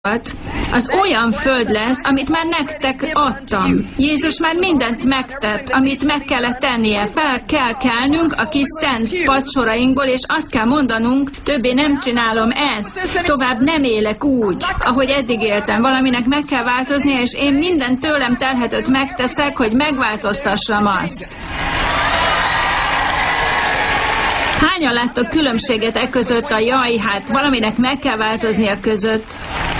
az olyan föld lesz, amit már nektek adtam. Jézus már mindent megtett, amit meg kellett tennie. Fel kell kelnünk a kis szent padsorainkból, és azt kell mondanunk, többé nem csinálom ezt, tovább nem élek úgy, ahogy eddig éltem. Valaminek meg kell változnia, és én minden tőlem telhetőt megteszek, hogy megváltoztassam azt. Hányan láttok különbséget e között, a jaj, hát valaminek meg kell változnia között?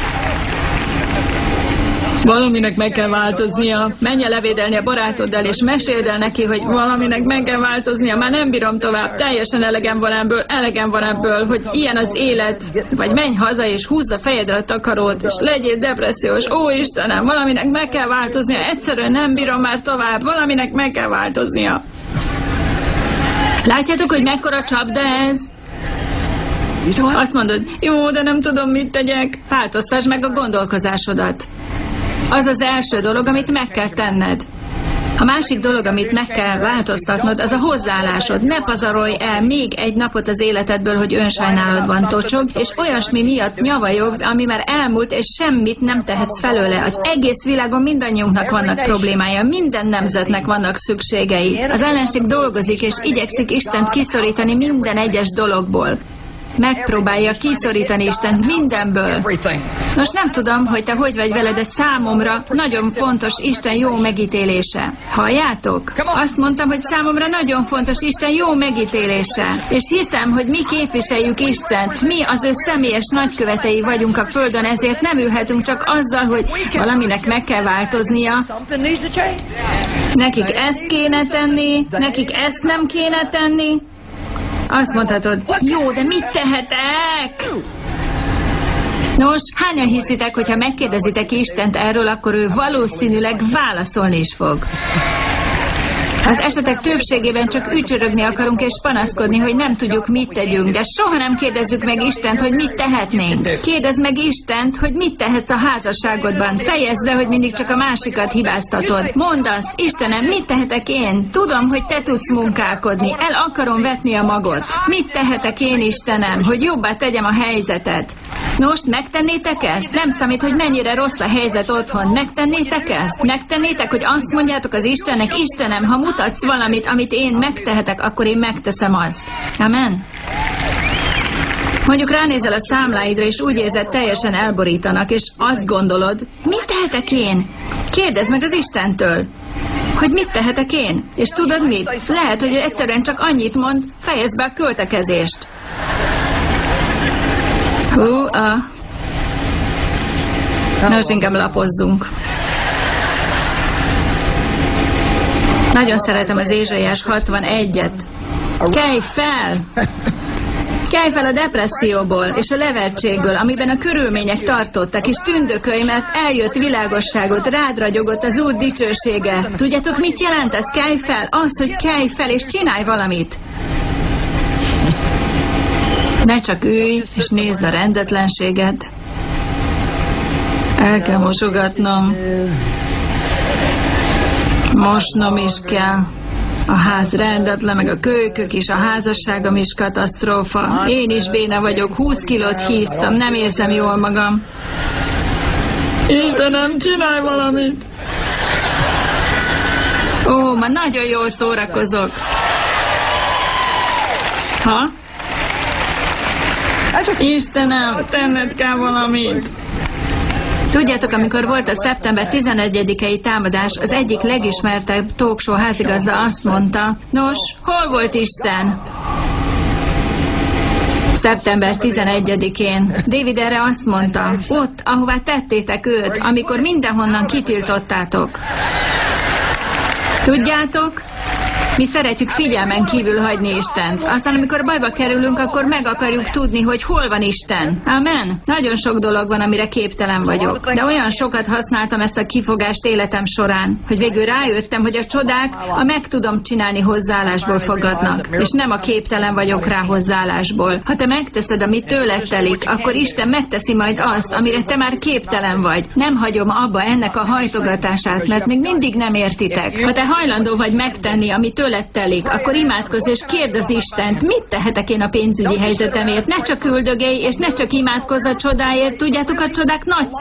Valaminek meg kell változnia. Menj el levédelni a barátoddal, és meséld el neki, hogy valaminek meg kell változnia. Már nem bírom tovább. Teljesen elegem van ebből, hogy ilyen az élet. Vagy menj haza, és húzd a fejedre a takarót, és legyél depressziós. Ó, Istenem, valaminek meg kell változnia. Egyszerűen nem bírom már tovább. Valaminek meg kell változnia. Látjátok, hogy mekkora csapda ez? Azt mondod, jó, de nem tudom, mit tegyek. Változtasd meg a gondolkozásodat. Az az első dolog, amit meg kell tenned. A másik dolog, amit meg kell változtatnod, az a hozzáállásod. Ne pazarolj el még egy napot az életedből, hogy önsajnálatban tocsog, és olyasmi miatt nyavajog, ami már elmúlt, és semmit nem tehetsz felőle. Az egész világon mindannyiunknak vannak problémája, minden nemzetnek vannak szükségei. Az ellenség dolgozik, és igyekszik Istent kiszorítani minden egyes dologból. Megpróbálja kiszorítani Istent mindenből. Most nem tudom, hogy te hogy vagy vele, de számomra nagyon fontos Isten jó megítélése. Halljátok? Azt mondtam, hogy számomra nagyon fontos Isten jó megítélése. És hiszem, hogy mi képviseljük Istent. Mi az ő személyes nagykövetei vagyunk a földön, ezért nem ülhetünk csak azzal, hogy valaminek meg kell változnia. Nekik ezt kéne tenni, nekik ezt nem kéne tenni. Azt mondhatod, jó, de mit tehetek? Nos, hányan hiszitek, hogyha megkérdezitek Istent erről, akkor ő valószínűleg válaszolni is fog. Az esetek többségében csak ücsörögni akarunk és panaszkodni, hogy nem tudjuk, mit tegyünk, de soha nem kérdezzük meg Istent, hogy mit tehetnénk. Kérdezd meg Istent, hogy mit tehetsz a házasságodban. Fejezd be, hogy mindig csak a másikat hibáztatod. Mondd azt, Istenem, mit tehetek én? Tudom, hogy te tudsz munkálkodni. El akarom vetni a magot. Mit tehetek én, Istenem, hogy jobbá tegyem a helyzetet? Most megtennétek ezt? Nem számít, hogy mennyire rossz a helyzet otthon. Megtennétek ezt? Megtennétek, hogy azt mondjátok az Istennek, Istenem, ha mutatsz valamit, amit én megtehetek, akkor én megteszem azt. Amen? Mondjuk ránézel a számláidra, és úgy érzed, teljesen elborítanak, és azt gondolod, mit tehetek én? Kérdezd meg az Istentől, hogy mit tehetek én? És tudod mit? Lehet, hogy egyszerűen csak annyit mond, fejezd be a költekezést. Most inkább lapozzunk. Nagyon szeretem az Ézsaiás 61-et. Kelj fel! Kelj fel a depresszióból és a levertségből, amiben a körülmények tartottak, és tündökölj, mert eljött világosságot, rád ragyogott az Úr dicsősége. Tudjátok, mit jelent ez? Kelj fel! Az, hogy kelj fel, és csinálj valamit. Ne csak ülj, és nézd a rendetlenséget. El kell mosogatnom. Mosnom is kell. A ház rendetlen, meg a kölykök is, a házasságom is katasztrófa. Én is béna vagyok, 20 kilót híztam, nem érzem jól magam. Istenem, csinálj valamit! Ó, ma nagyon jól szórakozok. Ha? Istenem, tenned kell valamit. Tudjátok, amikor volt a szeptember 11-i támadás, az egyik legismertebb talkshow házigazda azt mondta, nos, hol volt Isten? Szeptember 11-én. David erre azt mondta, ott, ahová tettétek őt, amikor mindenhonnan kitiltottátok. Tudjátok? Mi szeretjük figyelmen kívül hagyni Istent. Aztán, amikor bajba kerülünk, akkor meg akarjuk tudni, hogy hol van Isten. Amen? Nagyon sok dolog van, amire képtelen vagyok. De olyan sokat használtam ezt a kifogást életem során, hogy végül rájöttem, hogy a csodák a meg tudom csinálni hozzáállásból fogadnak, és nem a képtelen vagyok rá hozzáállásból. Ha te megteszed, amit tőled telik, akkor Isten megteszi majd azt, amire te már képtelen vagy. Nem hagyom abba ennek a hajtogatását, mert még mindig nem értitek. Ha te hajlandó vagy megtenni, amit tőled telik, akkor imádkozz és kérd az Istent, mit tehetek én a pénzügyi helyzetemért. Ne csak üldögélj, és ne csak imádkozz a csodáért, tudjátok, a csodák nagy